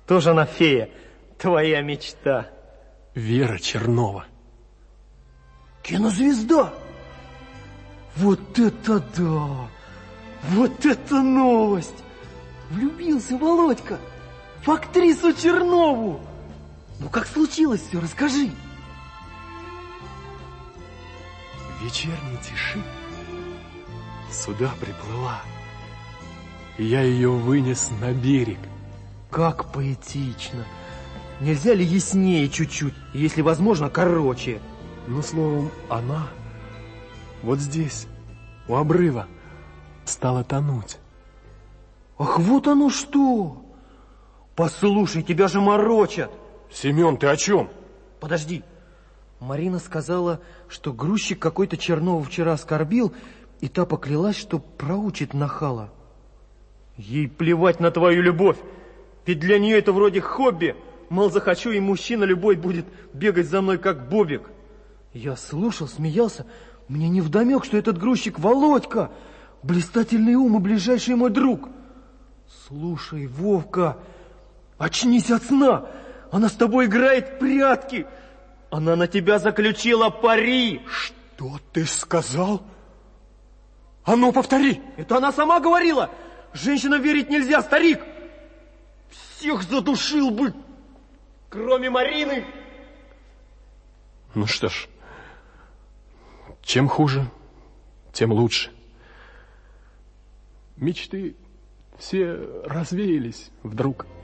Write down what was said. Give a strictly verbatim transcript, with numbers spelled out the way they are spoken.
Тоже она фея, твоя мечта. Вера Чернова. Кинозвезда! Вот это да! Вот это новость! Влюбился Володька в актрису Чернову! Ну как случилось все, расскажи. В вечерней тиши сюда приплыла, и я ее вынес на берег. Как поэтично! Нельзя ли яснее чуть-чуть, если возможно, короче? Ну, словом, она вот здесь, у обрыва, стала тонуть. Ах, вот оно что! Послушай, тебя же морочат! Семен, ты о чем? Подожди. Марина сказала, что грузчик какой-то Чернову вчера оскорбил, и та поклялась, что проучит нахала. Ей плевать на твою любовь, ведь для нее это вроде хобби. Мол, захочу, и мужчина любой будет бегать за мной, как Бобик. Я слушал, смеялся. Мне невдомек, что этот грузчик Володька, блистательный ум и ближайший мой друг. Слушай, Вовка, очнись от сна. Она с тобой играет в прятки. Она на тебя заключила пари. Что ты сказал? А ну, повтори. Это она сама говорила. Женщинам верить нельзя, старик. Всех задушил бы, кроме Марины. Ну что ж, чем хуже, тем лучше. Мечты все развеялись вдруг.